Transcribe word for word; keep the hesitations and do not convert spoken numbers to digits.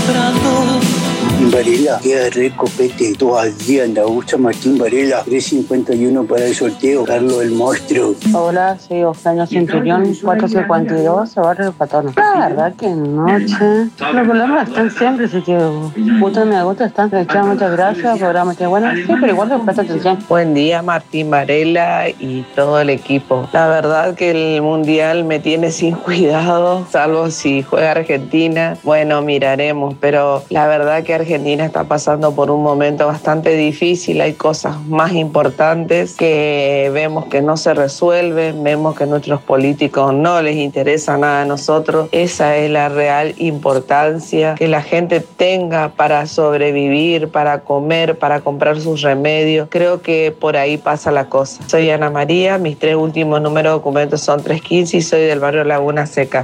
Martín Varela, queda re copete, todavía anda, gusta Martín Varela, trescientos cincuenta y uno para el sorteo, Carlos el Monstruo. Hola, soy Ofelia Centurión, cuatrocientos cincuenta y dos, Barrio del Patrono. La verdad que no, che. Los problemas están siempre, así que gusto me gusta, están. Les echamos muchas gracias, programa que bueno, sí, pero igual les presta atención. Buen día, Martín Varela y todo el equipo. La verdad que el Mundial me tiene sin cuidado, salvo si juega Argentina. Bueno, miraremos, pero la verdad que Argentina está pasando por un momento bastante difícil. Hay cosas más importantes que vemos que no se resuelven, vemos que a nuestros políticos no les interesa nada a nosotros. Esa es la real importancia, que la gente tenga para sobrevivir, para comer, para comprar sus remedios. Creo que por ahí pasa la cosa. Soy Ana María, mis tres últimos números de documentos son trescientos quince y soy del barrio Laguna Seca.